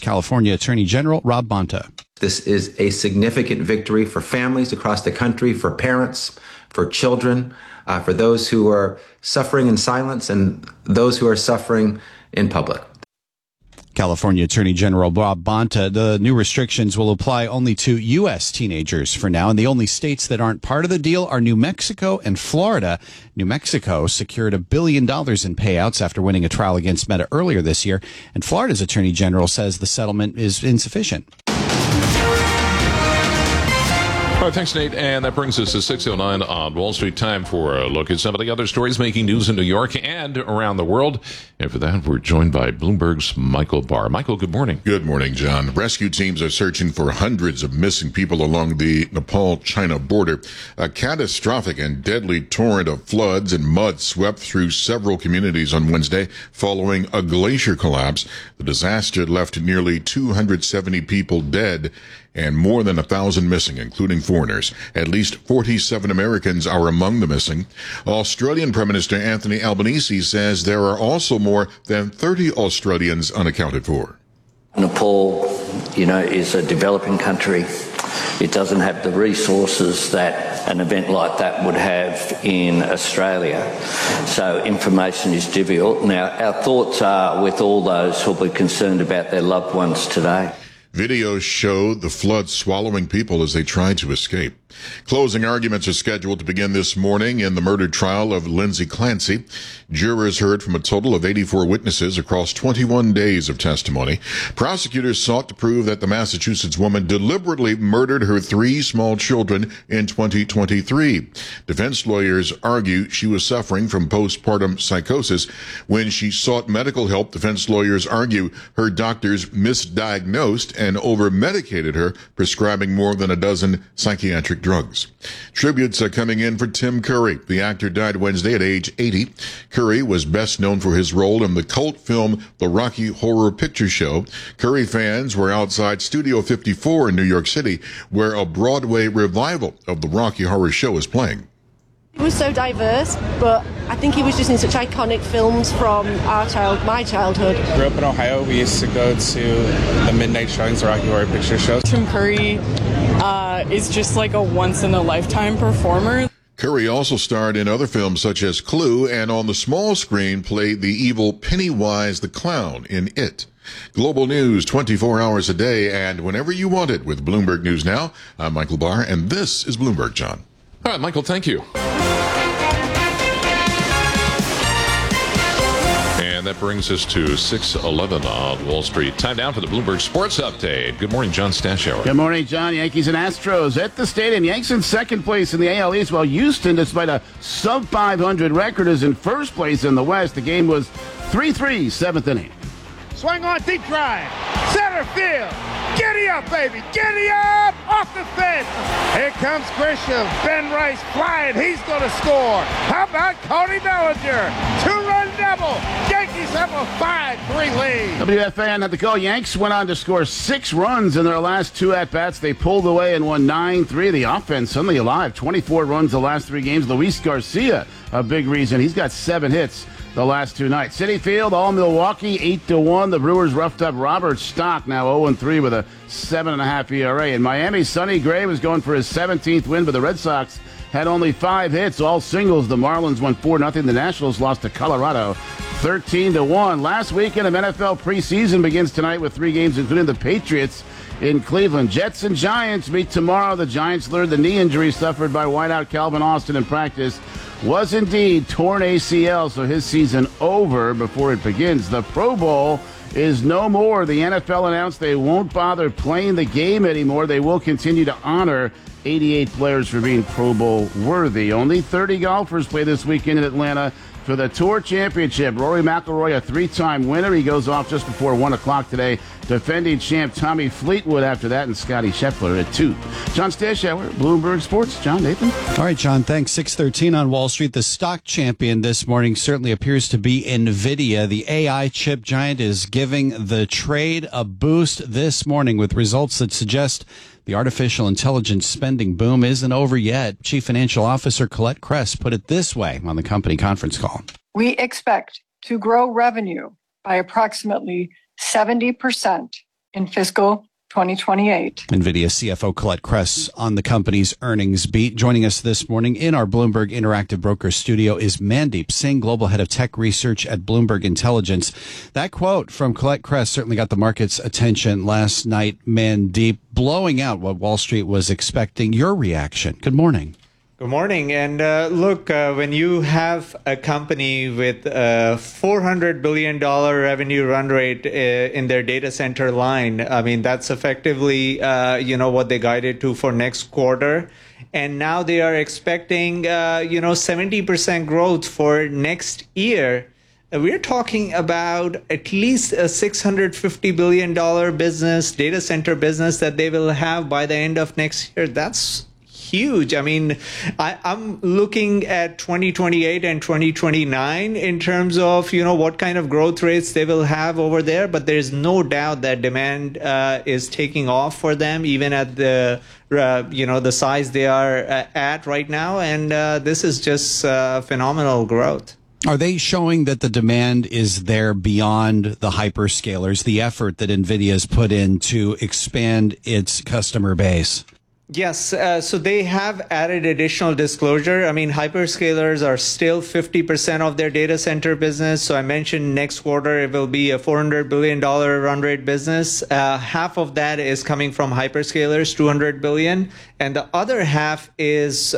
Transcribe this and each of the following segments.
California Attorney General Rob Bonta. This is a significant victory for families across the country, for parents, for children, for those who are suffering in silence and those who are suffering in public. California Attorney General Rob Bonta. The new restrictions will apply only to U.S. teenagers for now, and the only states that aren't part of the deal are New Mexico and Florida. New Mexico secured $1 billion in payouts after winning a trial against Meta earlier this year, and Florida's Attorney General says the settlement is insufficient. All right, thanks, Nate. And that brings us to 6:09 on Wall Street. Time for a look at some of the other stories making news in New York and around the world. And for that, we're joined by Bloomberg's Michael Barr. Michael, good morning. Good morning, John. Rescue teams are searching for hundreds of missing people along the Nepal-China border. A catastrophic and deadly torrent of floods and mud swept through several communities on Wednesday following a glacier collapse. The disaster left nearly 270 people dead and more than 1,000 missing, including foreigners. At least 47 Americans are among the missing. Australian Prime Minister Anthony Albanese says there are also more than 30 Australians unaccounted for. Nepal, is a developing country. It doesn't have the resources that an event like that would have in Australia. So information is difficult. Now, our thoughts are with all those who will be concerned about their loved ones today. Videos show the flood swallowing people as they try to escape. Closing arguments are scheduled to begin this morning in the murder trial of Lindsay Clancy. Jurors heard from a total of 84 witnesses across 21 days of testimony. Prosecutors sought to prove that the Massachusetts woman deliberately murdered her 3 small children in 2023. Defense lawyers argue she was suffering from postpartum psychosis. When she sought medical help, defense lawyers argue her doctors misdiagnosed and over-medicated her, prescribing more than a dozen psychiatric drugs. Tributes are coming in for Tim Curry. The actor died Wednesday at age 80. Curry was best known for his role in the cult film The Rocky Horror Picture Show. Curry fans were outside Studio 54 in New York City, where a Broadway revival of The Rocky Horror Show is playing. It was so diverse, but I think he was just in such iconic films from my childhood. Grew up in Ohio. We used to go to the midnight showings, Rocky Horror Picture Show. Tim Curry is just like a once-in-a-lifetime performer. Curry also starred in other films such as Clue, and on the small screen played the evil Pennywise the Clown in It. Global news 24 hours a day and whenever you want it with Bloomberg News Now. I'm Michael Barr, and this is Bloomberg, John. All right, Michael, thank you. And that brings us to 6:11 on Wall Street. Time now for the Bloomberg Sports Update. Good morning, John Stashower. Good morning, John. Yankees and Astros at the stadium. Yanks in second place in the AL East, while Houston, despite a sub-500 record, is in first place in the West. The game was 3-3, seventh inning. Swing on, deep drive. Center field. Giddy up, baby. Giddy up. Off the fence. Here comes Grisham. Ben Rice flying. He's going to score. How about Cody Bellinger? 2-run double. Yankees have a 5-3 lead. WFAN had the call. Yanks went on to score 6 runs in their last 2 at-bats. They pulled away and won 9-3. The offense suddenly alive. 24 runs the last 3 games. Luis Garcia, a big reason. He's got 7 hits the last 2 nights. Citi Field, all Milwaukee, 8-1. The Brewers roughed up Robert Stock, now 0-3 with a 7.5 ERA. In Miami, Sonny Gray was going for his 17th win, but the Red Sox had only 5 hits, all singles. The Marlins won 4-0. The Nationals lost to Colorado 13-1. Last weekend of NFL preseason begins tonight with 3 games, including the Patriots in Cleveland. Jets and Giants meet tomorrow. The Giants learned the knee injury suffered by wideout Calvin Austin in practice was indeed torn ACL, so his season over before it begins. The Pro Bowl is no more. The NFL announced they won't bother playing the game anymore. They will continue to honor 88 players for being Pro Bowl worthy. Only 30 golfers play this weekend in Atlanta for the Tour Championship. Rory McIlroy, a 3-time winner. He goes off just before 1 o'clock today. Defending champ Tommy Fleetwood after that, and Scotty Scheffler at 2. John Stashower, Bloomberg Sports. John, Nathan. All right, John, thanks. 6:13 on Wall Street. The stock champion this morning certainly appears to be NVIDIA. The AI chip giant is giving the trade a boost this morning with results that suggest the artificial intelligence spending boom isn't over yet. Chief Financial Officer Colette Kress put it this way on the company conference call. We expect to grow revenue by approximately 70% in fiscal 2028. NVIDIA CFO Colette Kress on the company's earnings beat. Joining us this morning in our Bloomberg Interactive Broker studio is Mandeep Singh, Global Head of Tech Research at Bloomberg Intelligence. That quote from Colette Kress certainly got the market's attention last night. Mandeep, blowing out what Wall Street was expecting. Your reaction? Good morning. Good morning. And look, when you have a company with a $400 billion revenue run rate in their data center line, I mean, that's effectively, what they guided to for next quarter. And now they are expecting, 70% growth for next year. We're talking about at least a $650 billion business, data center business that they will have by the end of next year. That's huge. I mean, I'm looking at 2028 and 2029 in terms of, what kind of growth rates they will have over there. But there's no doubt that demand is taking off for them, even at the, the size they are at right now. And this is just phenomenal growth. Are they showing that the demand is there beyond the hyperscalers, the effort that NVIDIA has put in to expand its customer base? Yes, so they have added additional disclosure. I mean, hyperscalers are still 50% of their data center business. So I mentioned next quarter, it will be a $400 billion run rate business. Half of that is coming from hyperscalers, $200 billion. And the other half is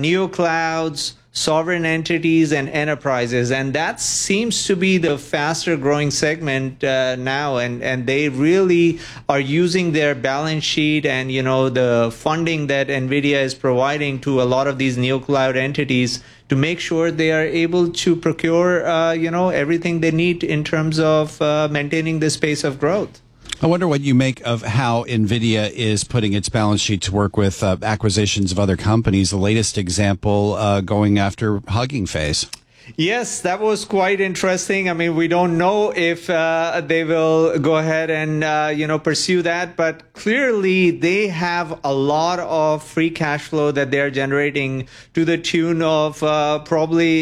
neoclouds, sovereign entities, and enterprises. And that seems to be the faster growing segment now. And they really are using their balance sheet and, the funding that NVIDIA is providing to a lot of these neocloud entities to make sure they are able to procure, everything they need in terms of maintaining this pace of growth. I wonder what you make of how NVIDIA is putting its balance sheet to work with acquisitions of other companies. The latest example going after Hugging Face. Yes, that was quite interesting. I mean, we don't know if they will go ahead and, pursue that. But clearly, they have a lot of free cash flow that they're generating to the tune of probably,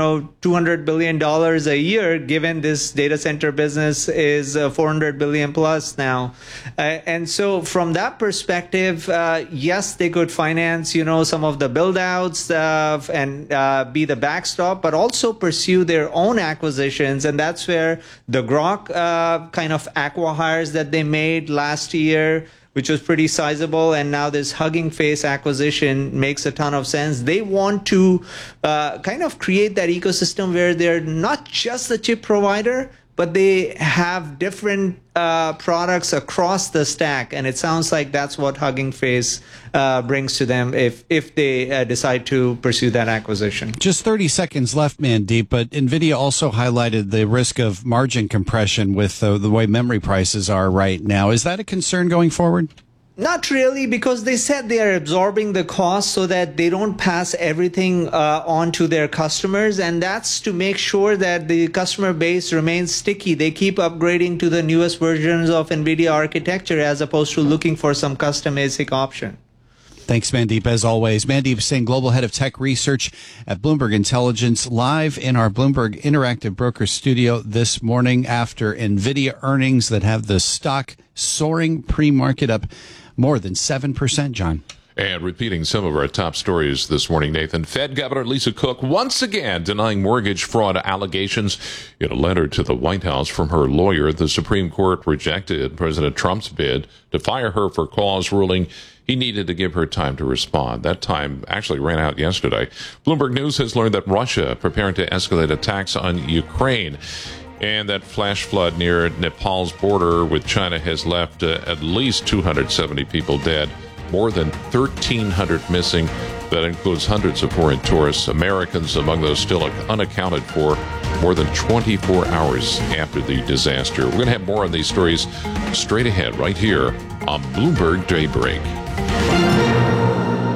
$200 billion a year, given this data center business is $400 billion plus now. And so from that perspective, yes, they could finance, some of the build outs and be the backstop, but also pursue their own acquisitions. And that's where the Grok kind of acqui-hires that they made last year, which was pretty sizable, and now this Hugging Face acquisition makes a ton of sense. They want to kind of create that ecosystem where they're not just the chip provider, but they have different products across the stack. And it sounds like that's what Hugging Face brings to them if they decide to pursue that acquisition. Just 30 seconds left, Mandeep, but NVIDIA also highlighted the risk of margin compression with the way memory prices are right now. Is that a concern going forward? Not really, because they said they are absorbing the cost so that they don't pass everything on to their customers. And that's to make sure that the customer base remains sticky. They keep upgrading to the newest versions of NVIDIA architecture as opposed to looking for some custom ASIC option. Thanks, Mandeep, as always. Mandeep Singh, Global Head of Tech Research at Bloomberg Intelligence, live in our Bloomberg Interactive Broker studio this morning after NVIDIA earnings that have the stock soaring pre-market up more than 7%, John. And repeating some of our top stories this morning, Nathan, Fed Governor Lisa Cook once again denying mortgage fraud allegations. In a letter to the White House from her lawyer, the Supreme Court rejected President Trump's bid to fire her for cause, ruling he needed to give her time to respond. That time actually ran out yesterday. Bloomberg News has learned that Russia preparing to escalate attacks on Ukraine. And that flash flood near Nepal's border with China has left at least 270 people dead, more than 1,300 missing. That includes hundreds of foreign tourists, Americans among those still unaccounted for, more than 24 hours after the disaster. We're going to have more on these stories straight ahead right here on Bloomberg Daybreak.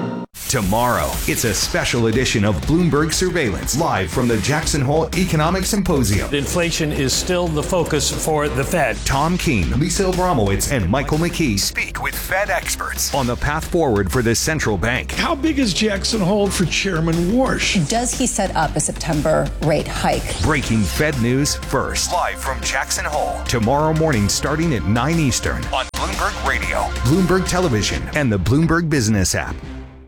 Tomorrow, it's a special edition of Bloomberg Surveillance, live from the Jackson Hole Economic Symposium. Inflation is still the focus for the Fed. Tom Keene, Lisa Abramowitz, and Michael McKee speak with Fed experts on the path forward for the central bank. How big is Jackson Hole for Chairman Warsh? Does he set up a September rate hike? Breaking Fed news first. Live from Jackson Hole. Tomorrow morning starting at 9 Eastern on Bloomberg Radio, Bloomberg Television, and the Bloomberg Business app.